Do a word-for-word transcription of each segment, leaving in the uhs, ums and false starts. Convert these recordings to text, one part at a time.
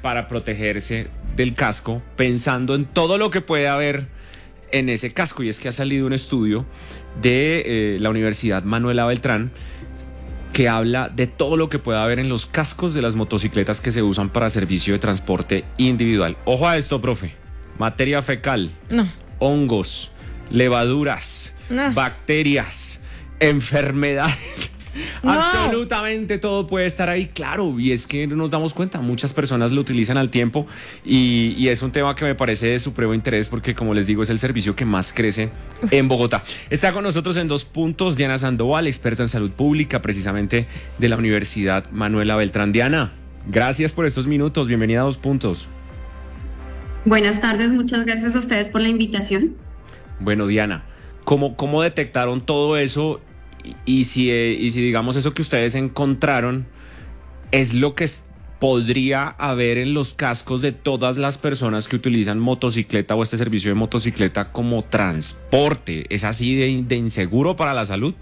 para protegerse del casco, pensando en todo lo que puede haber en ese casco. Y es que ha salido un estudio de eh, la Universidad Manuela Beltrán que habla de todo lo que puede haber en los cascos de las motocicletas que se usan para servicio de transporte individual. Ojo a esto, profe. Materia fecal, no. hongos, levaduras, no. bacterias, enfermedades. No. Absolutamente todo puede estar ahí, claro, y es que nos damos cuenta, muchas personas lo utilizan al tiempo y, y es un tema que me parece de supremo interés porque, como les digo, es el servicio que más crece en Bogotá. Está con nosotros en Dos Puntos Diana Sandoval, experta en salud pública, precisamente de la Universidad Manuela Beltrán. Diana, gracias por estos minutos, bienvenida a Dos Puntos. Buenas tardes, muchas gracias a ustedes por la invitación. Bueno, Diana, ¿cómo, cómo detectaron todo eso? Y si, y si digamos eso que ustedes encontraron es lo que podría haber en los cascos de todas las personas que utilizan motocicleta o este servicio de motocicleta como transporte, ¿es así de, de inseguro para la salud?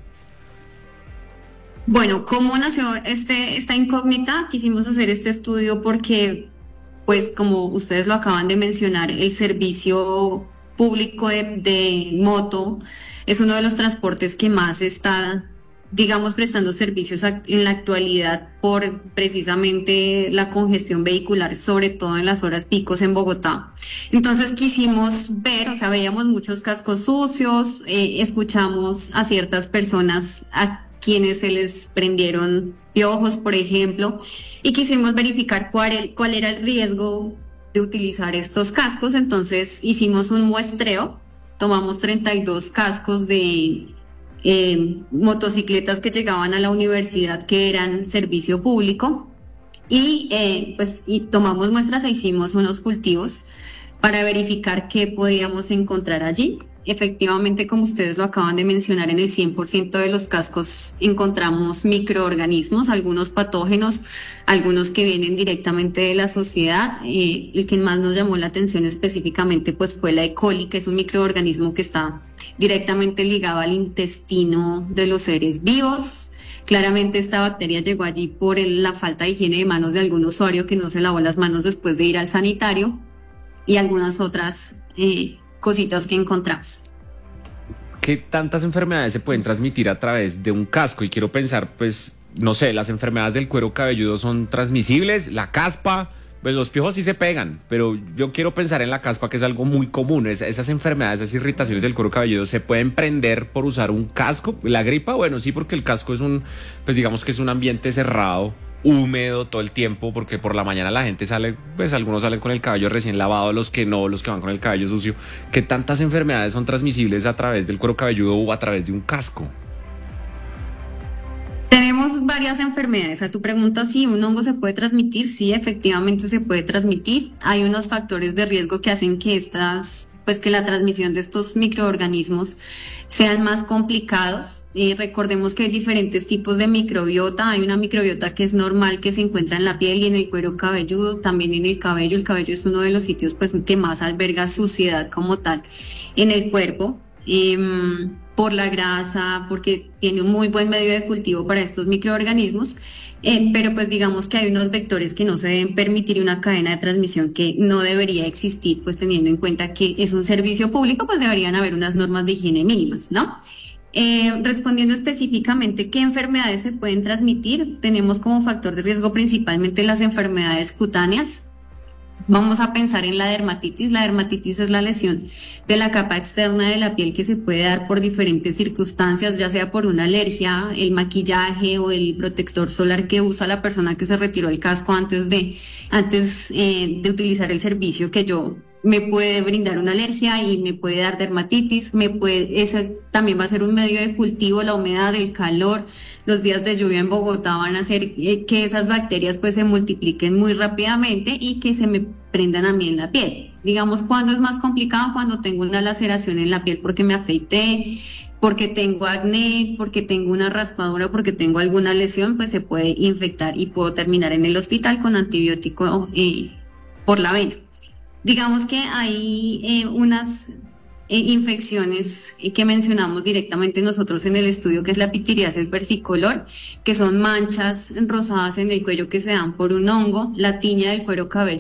Bueno, ¿cómo nació este, esta incógnita? Quisimos hacer este estudio porque, pues como ustedes lo acaban de mencionar, el servicio público de, de moto es uno de los transportes que más está, digamos, prestando servicios en la actualidad por precisamente la congestión vehicular, sobre todo en las horas picos en Bogotá. Entonces quisimos ver, o sea, veíamos muchos cascos sucios, eh, escuchamos a ciertas personas a quienes se les prendieron piojos, por ejemplo, y quisimos verificar cuál, el, cuál era el riesgo de utilizar estos cascos. Entonces hicimos un muestreo. Tomamos treinta y dos cascos de eh, motocicletas que llegaban a la universidad que eran servicio público y eh, pues y tomamos muestras e hicimos unos cultivos para verificar qué podíamos encontrar allí. Efectivamente, como ustedes lo acaban de mencionar, en el cien por ciento de los cascos encontramos microorganismos, algunos patógenos, algunos que vienen directamente de la sociedad. Eh, el que más nos llamó la atención específicamente pues fue la E. coli, que es un microorganismo que está directamente ligado al intestino de los seres vivos. Claramente esta bacteria llegó allí por el, la falta de higiene de manos de algún usuario que no se lavó las manos después de ir al sanitario y algunas otras eh, cositas que encontramos. ¿Qué tantas enfermedades se pueden transmitir a través de un casco? Y quiero pensar, pues, no sé, las enfermedades del cuero cabelludo son transmisibles, la caspa, pues los piojos sí se pegan, pero yo quiero pensar en la caspa, que es algo muy común. Es, esas enfermedades, esas irritaciones del cuero cabelludo, ¿se pueden prender por usar un casco? La gripa, bueno, sí, porque el casco es un, pues digamos que es un ambiente cerrado, húmedo todo el tiempo, porque por la mañana la gente sale, pues algunos salen con el cabello recién lavado, los que no, los que van con el cabello sucio. ¿Qué tantas enfermedades son transmisibles a través del cuero cabelludo o a través de un casco? Tenemos varias enfermedades. A tu pregunta, si un hongo se puede transmitir, sí, efectivamente se puede transmitir. Hay unos factores de riesgo que hacen que estas, pues que la transmisión de estos microorganismos sean más complicados. Eh, recordemos que hay diferentes tipos de microbiota. Hay una microbiota que es normal, que se encuentra en la piel y en el cuero cabelludo, también en el cabello. El cabello es uno de los sitios pues que más alberga suciedad como tal en el cuerpo, eh, por la grasa, porque tiene un muy buen medio de cultivo para estos microorganismos. Eh, pero pues digamos que hay unos vectores que no se deben permitir y una cadena de transmisión que no debería existir, pues teniendo en cuenta que es un servicio público, pues deberían haber unas normas de higiene mínimas, ¿no? Eh, respondiendo específicamente qué enfermedades se pueden transmitir, tenemos como factor de riesgo principalmente las enfermedades cutáneas. Vamos a pensar en la dermatitis. La dermatitis es la lesión de la capa externa de la piel que se puede dar por diferentes circunstancias, ya sea por una alergia, el maquillaje o el protector solar que usa la persona que se retiró el casco antes de, antes, eh, de utilizar el servicio, que yo me puede brindar una alergia y me puede dar dermatitis. Me puede, ese también va a ser un medio de cultivo, la humedad, el calor. Los días de lluvia en Bogotá van a hacer eh, que esas bacterias pues se multipliquen muy rápidamente y que se me prendan a mí en la piel. Digamos, cuando es más complicado, cuando tengo una laceración en la piel porque me afeité, porque tengo acné, porque tengo una raspadura, porque tengo alguna lesión, pues se puede infectar y puedo terminar en el hospital con antibiótico eh, por la vena. Digamos que hay eh, unas eh, infecciones que mencionamos directamente nosotros en el estudio, que es la pitiriasis versicolor, que son manchas rosadas en el cuello que se dan por un hongo, la tiña del cuero cabelludo